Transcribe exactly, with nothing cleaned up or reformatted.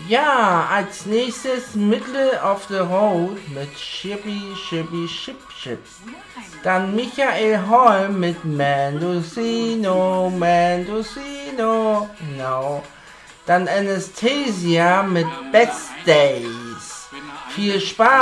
Ja, als nächstes Middle of the Road mit Chippy, Chippy, Chip, Chip. Dann Michael Holm mit Mendocino, Mendocino, no. Dann Anastasia mit Best Days. Viel Spaß!